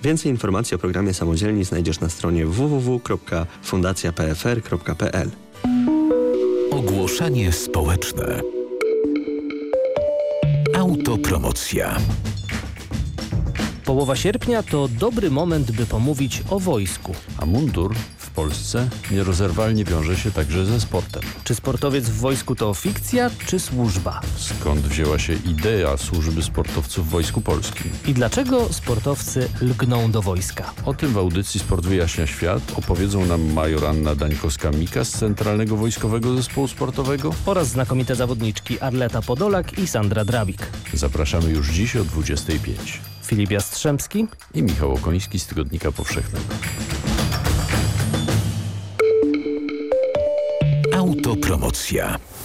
Więcej informacji o programie Samodzielni znajdziesz na stronie www.fundacjapfr.pl. Ogłoszenie społeczne. Autopromocja. Połowa sierpnia to dobry moment, by pomówić o wojsku. A mundur w Polsce nierozerwalnie wiąże się także ze sportem. Czy sportowiec w wojsku to fikcja, czy służba? Skąd wzięła się idea służby sportowców w Wojsku Polskim? I dlaczego sportowcy lgną do wojska? O tym w audycji Sport wyjaśnia świat opowiedzą nam major Anna Dańkowska-Mika z Centralnego Wojskowego Zespołu Sportowego Oraz znakomite zawodniczki Arleta Podolak i Sandra Drabik. Zapraszamy już dziś o 25. Filip Jastrzębski I Michał Okoński z Tygodnika Powszechnego. Autopromocja.